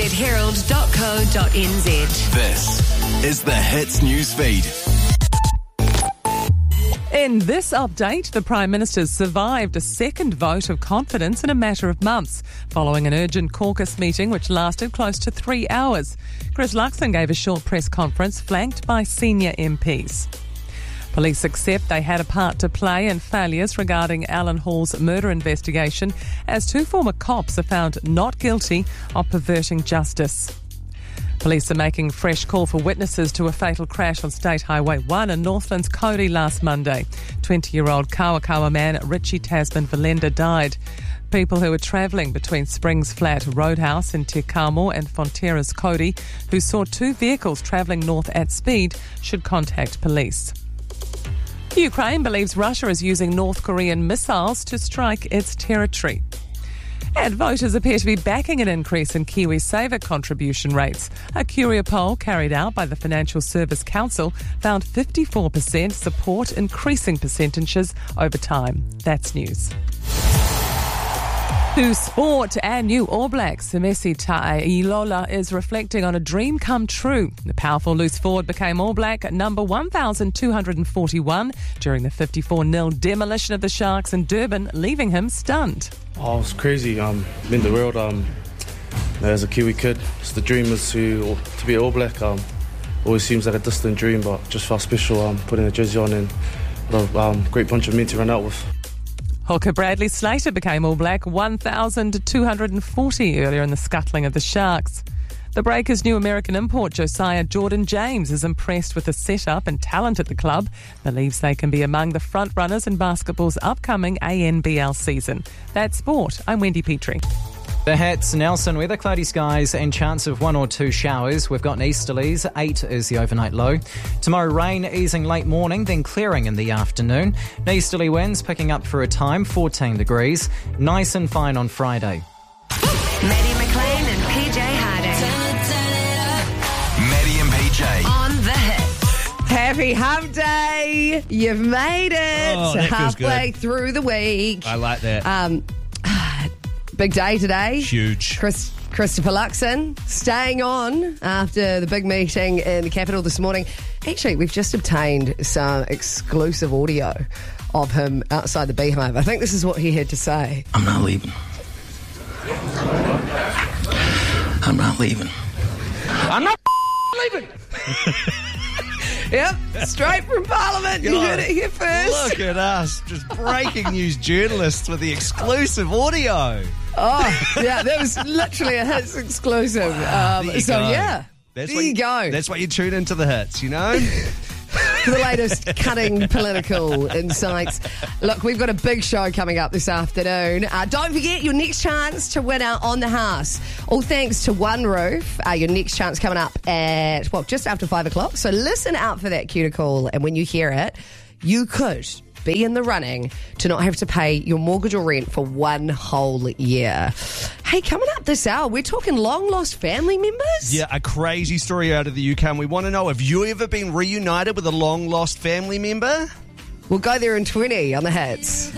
adelaide.herald.co.nz. This is the Hits News Feed. In this update, the Prime Minister's survived a second vote of confidence in a matter of months, following an urgent caucus meeting which lasted close to 3 hours. Chris Luxon gave a short press conference flanked by senior MPs. Police accept they had a part to play in failures regarding Alan Hall's murder investigation, as 2 former cops are found not guilty of perverting justice. Police are making fresh call for witnesses to a fatal crash on State Highway 1 in Northlands Cody last Monday. 20-year-old Kawakawa man Richie Tasman Valenda died. People who were travelling between Springs Flat Roadhouse in Te Kamo and Fonterra's Cody, who saw 2 vehicles travelling north at speed, should contact police. Ukraine believes Russia is using North Korean missiles to strike its territory. And voters appear to be backing an increase in KiwiSaver contribution rates. A Curia poll carried out by the Financial Service Council found 54% support increasing percentages over time. That's news. To sport and new All Blacks, Messi Ta'ilola is reflecting on a dream come true. The powerful loose forward became All Black at number 1,241 during the 54-0 demolition of the Sharks in Durban, leaving him stunned. Oh, it's crazy. In the world, as a Kiwi kid, it's the dream is to be All Black. Always seems like a distant dream, but just felt special putting a jersey on and a great bunch of men to run out with. Hooker Bradley Slater became All Black 1,240 earlier in the scuttling of the Sharks. The Breakers' new American import, Josiah Jordan-James, is impressed with the setup and talent at the club, believes they can be among the front runners in basketball's upcoming ANBL season. That's sport. I'm Wendy Petrie. The Hits, Nelson, weather, cloudy skies and chance of 1 or 2 showers. We've got easterlies, 8 is the overnight low. Tomorrow rain easing late morning, then clearing in the afternoon. Easterly winds picking up for a time, 14 degrees. Nice and fine on Friday. Maddie McLean and PJ Harding. Maddie and PJ. On the Hits. Happy Hump Day! You've made it! Oh, that feels halfway good. through the week. I like that. Big day today. Huge. Christopher Luxon staying on after the big meeting in the capital this morning. Actually, we've just obtained some exclusive audio of him outside the Beehive. I think this is what he had to say. I'm not leaving. I'm not leaving. I'm not leaving. Yep, straight from Parliament. You heard it here first. Look at us, just breaking news journalists with the exclusive audio. Oh, yeah, that was literally a Hits exclusive. There you go. Yeah, That's there you go. That's why you tune into the Hits, you know? For the latest cutting political insights. Look, we've got a big show coming up this afternoon. Don't forget your next chance to win out on the house. All thanks to One Roof. Your next chance coming up at, just after 5 o'clock. So listen out for that cue to call. And when you hear it, you could be in the running to not have to pay your mortgage or rent for 1 whole year. Hey, coming up this hour, we're talking long-lost family members. Yeah, a crazy story out of the UK. And we want to know, have you ever been reunited with a long-lost family member? We'll go there in 20 on the Hits.